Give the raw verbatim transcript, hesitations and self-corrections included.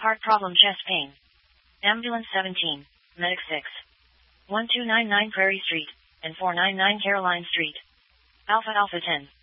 Heart problem, chest pain. Ambulance seventeen, Medic six. one two nine nine Prairie Street, and four nine nine Caroline Street. Alpha Alpha ten.